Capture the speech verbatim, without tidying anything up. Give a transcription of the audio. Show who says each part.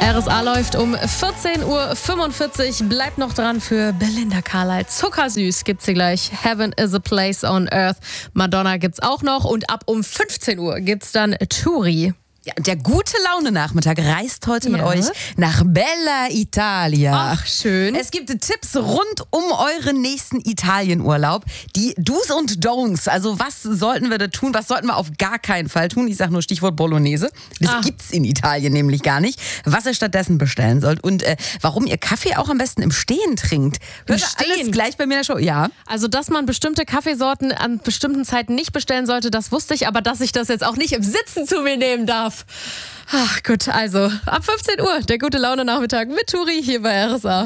Speaker 1: R S A läuft um vierzehn Uhr fünfundvierzig. Bleibt noch dran für Belinda Carlisle. Zuckersüß gibt's hier gleich. Heaven is a place on earth. Madonna gibt's auch noch. Und ab um fünfzehn Uhr gibt's dann Turi.
Speaker 2: Ja, der gute Laune-Nachmittag reist heute mit
Speaker 1: Ja.
Speaker 2: euch nach Bella Italia.
Speaker 1: Ach, schön.
Speaker 2: Es gibt Tipps rund um euren nächsten Italienurlaub. Die Do's und Don'ts. Also was sollten wir da tun? Was sollten wir auf gar keinen Fall tun? Ich sage nur Stichwort Bolognese. Das
Speaker 1: Ah.
Speaker 2: gibt's in Italien nämlich gar nicht. Was ihr stattdessen bestellen sollt. Und äh, warum ihr Kaffee auch am besten im Stehen trinkt. Hört ihr
Speaker 1: Stehen?
Speaker 2: alles gleich bei mir in der Show. Ja.
Speaker 1: Also, dass man bestimmte Kaffeesorten an bestimmten Zeiten nicht bestellen sollte, das wusste ich. Aber dass ich das jetzt auch nicht im Sitzen zu mir nehmen darf. Ach gut, also ab fünfzehn Uhr der gute Laune-Nachmittag mit Turi hier bei R S A.